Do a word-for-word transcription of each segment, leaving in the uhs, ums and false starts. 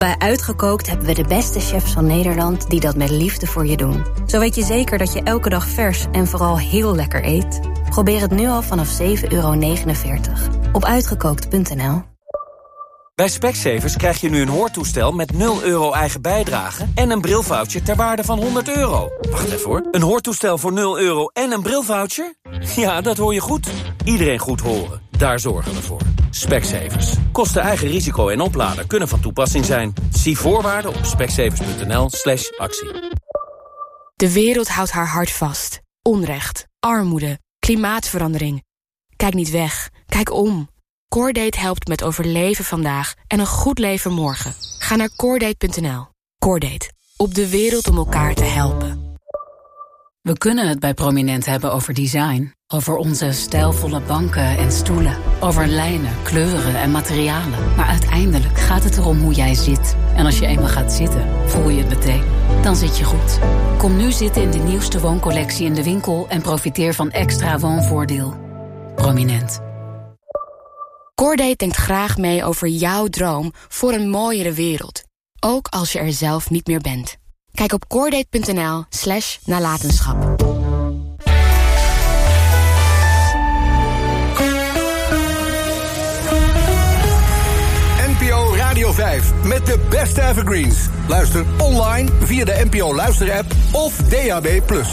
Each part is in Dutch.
Bij Uitgekookt hebben we de beste chefs van Nederland die dat met liefde voor je doen. Zo weet je zeker dat je elke dag vers en vooral heel lekker eet. Probeer het nu al vanaf zeven euro negenenveertig op uitgekookt punt n l. Bij Specsavers krijg je nu een hoortoestel met nul euro eigen bijdrage en een brilvoucher ter waarde van honderd euro. Wacht even hoor. Een hoortoestel voor nul euro en een brilvoucher? Ja, dat hoor je goed. Iedereen goed horen. Daar zorgen we voor. Specsavers. Kosten eigen risico en oplader kunnen van toepassing zijn. Zie voorwaarden op specsavers punt n l slash actie. De wereld houdt haar hart vast. Onrecht, armoede, klimaatverandering. Kijk niet weg. Kijk om. Coordate helpt met overleven vandaag en een goed leven morgen. Ga naar coordate punt n l. Coordate. Op de wereld om elkaar te helpen. We kunnen het bij Prominent hebben over design. Over onze stijlvolle banken en stoelen. Over lijnen, kleuren en materialen. Maar uiteindelijk gaat het erom hoe jij zit. En als je eenmaal gaat zitten, voel je het meteen. Dan zit je goed. Kom nu zitten in de nieuwste wooncollectie in de winkel en profiteer van extra woonvoordeel. Prominent. Coordate denkt graag mee over jouw droom voor een mooiere wereld. Ook als je er zelf niet meer bent. Kijk op coordate punt n l slash nalatenschap. N P O Radio vijf met de beste evergreens. Luister online via de N P O Luister-app of D A B plus.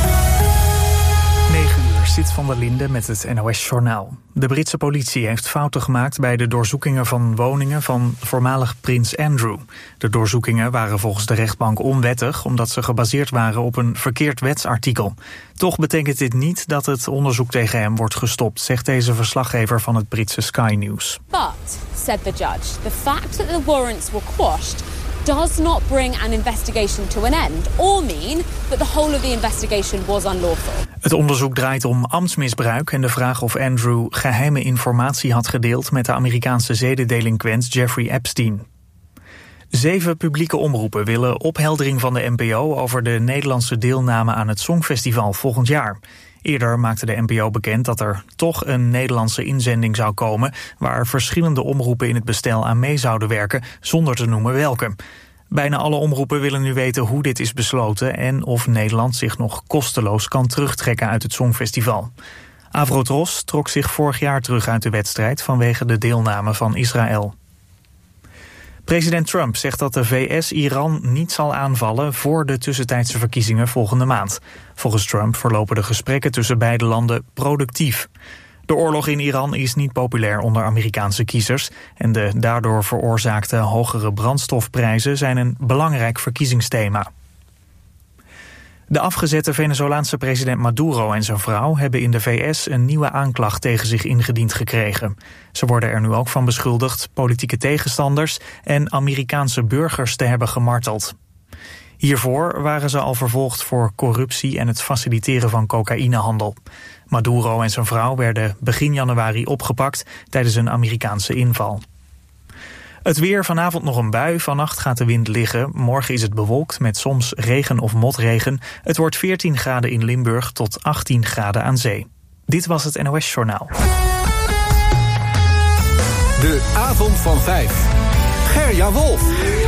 negen uur, Siet van der Linde met het N O S-journaal. De Britse politie heeft fouten gemaakt bij de doorzoekingen van woningen van voormalig prins Andrew. De doorzoekingen waren volgens de rechtbank onwettig, omdat ze gebaseerd waren op een verkeerd wetsartikel. Toch betekent dit niet dat het onderzoek tegen hem wordt gestopt, zegt deze verslaggever van het Britse Sky News. But, said the judge, the fact that the warrants were quashed does not bring an investigation to an end or mean that the whole of the investigation was unlawful. Het onderzoek draait om ambtsmisbruik en de vraag of Andrew geheime informatie had gedeeld met de Amerikaanse zedendelinquent Jeffrey Epstein. Zeven publieke omroepen willen opheldering van de N P O over de Nederlandse deelname aan het Songfestival volgend jaar. Eerder maakte de N P O bekend dat er toch een Nederlandse inzending zou komen, waar verschillende omroepen in het bestel aan mee zouden werken, zonder te noemen welke. Bijna alle omroepen willen nu weten hoe dit is besloten en of Nederland zich nog kosteloos kan terugtrekken uit het Songfestival. Avrotros trok zich vorig jaar terug uit de wedstrijd vanwege de deelname van Israël. President Trump zegt dat de V S Iran niet zal aanvallen voor de tussentijdse verkiezingen volgende maand. Volgens Trump verlopen de gesprekken tussen beide landen productief. De oorlog in Iran is niet populair onder Amerikaanse kiezers en de daardoor veroorzaakte hogere brandstofprijzen zijn een belangrijk verkiezingsthema. De afgezette Venezolaanse president Maduro en zijn vrouw hebben in de V S een nieuwe aanklacht tegen zich ingediend gekregen. Ze worden er nu ook van beschuldigd politieke tegenstanders en Amerikaanse burgers te hebben gemarteld. Hiervoor waren ze al vervolgd voor corruptie en het faciliteren van cocaïnehandel. Maduro en zijn vrouw werden begin januari opgepakt tijdens een Amerikaanse inval. Het weer, vanavond nog een bui, vannacht gaat de wind liggen. Morgen is het bewolkt met soms regen of motregen. Het wordt veertien graden in Limburg tot achttien graden aan zee. Dit was het N O S-journaal. De avond van vijf. Gerja Wolf.